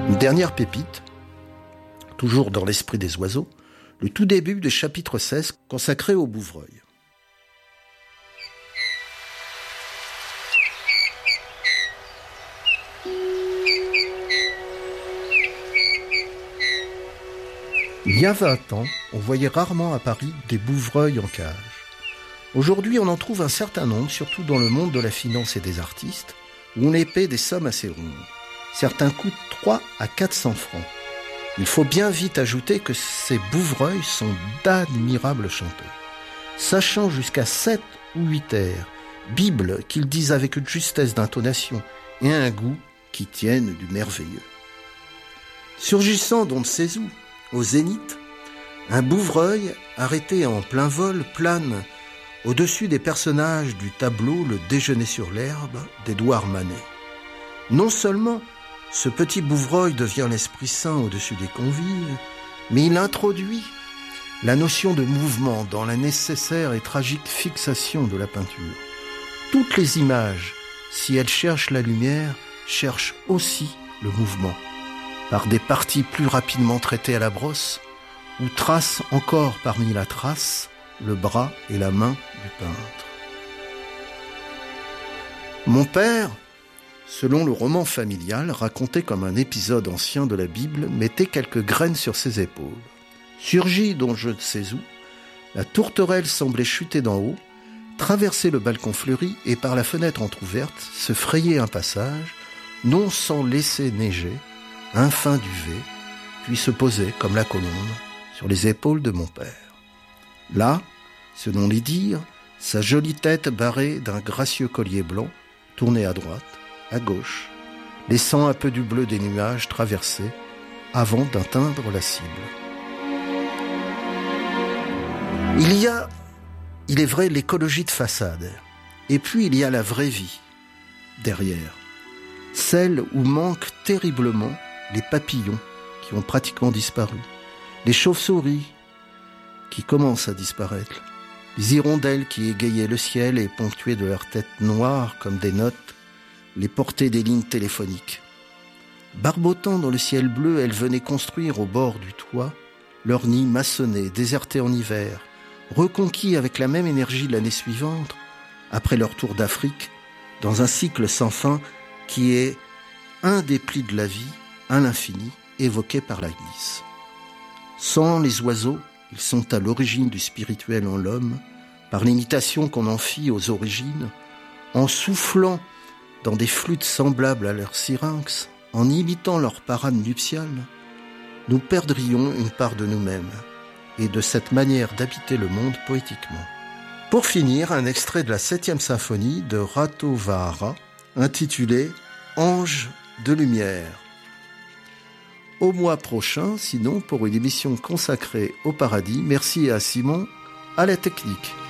Une dernière pépite, toujours dans l'esprit des oiseaux, le tout début du chapitre 16 consacré au bouvreuil. Il y a 20 ans, on voyait rarement à Paris des bouvreuils en cage. Aujourd'hui, on en trouve un certain nombre, surtout dans le monde de la finance et des artistes, où on les paie des sommes assez rondes. Certains coûtent 3 à 400 francs. Il faut bien vite ajouter que ces bouvreuils sont d'admirables chanteurs, sachant jusqu'à 7 ou 8 airs, Bible qu'ils disent avec une justesse d'intonation et un goût qui tiennent du merveilleux. Surgissant d'on ne sait où, au zénith, un bouvreuil arrêté en plein vol plane au-dessus des personnages du tableau Le Déjeuner sur l'herbe d'Édouard Manet. Non seulement ce petit bouvreuil devient l'Esprit Saint au-dessus des convives, mais il introduit la notion de mouvement dans la nécessaire et tragique fixation de la peinture. Toutes les images, si elles cherchent la lumière, cherchent aussi le mouvement, par des parties plus rapidement traitées à la brosse, ou tracent encore parmi la trace le bras et la main du peintre. Mon père, selon le roman familial, raconté comme un épisode ancien de la Bible, mettait quelques graines sur ses épaules. Surgie d'on je ne sais où, la tourterelle semblait chuter d'en haut, traverser le balcon fleuri et par la fenêtre entr'ouverte se frayer un passage, non sans laisser neiger un fin duvet, puis se poser comme la colombe sur les épaules de mon père. Là, selon les dires, sa jolie tête barrée d'un gracieux collier blanc, tournée à droite, à gauche, laissant un peu du bleu des nuages traverser avant d'atteindre la cible. Il y a, il est vrai, l'écologie de façade, et puis il y a la vraie vie, derrière, celle où manquent terriblement les papillons qui ont pratiquement disparu, les chauves-souris qui commencent à disparaître, les hirondelles qui égayaient le ciel et ponctuaient de leurs têtes noires comme des notes les portées des lignes téléphoniques. Barbotant dans le ciel bleu, elles venaient construire au bord du toit leur nid maçonné, déserté en hiver, reconquis avec la même énergie l'année suivante, après leur tour d'Afrique, dans un cycle sans fin qui est un des plis de la vie, à l'infini, évoqué par Leibniz. Sans les oiseaux, ils sont à l'origine du spirituel en l'homme, par l'imitation qu'on en fit aux origines, en soufflant dans des flûtes semblables à leurs syrinx, en imitant leur parade nuptiale, nous perdrions une part de nous-mêmes et de cette manière d'habiter le monde poétiquement. Pour finir, un extrait de la 7e symphonie de Ratovahara, intitulé « Ange de lumière ». Au mois prochain, sinon, pour une émission consacrée au paradis, merci à Simon, à la technique.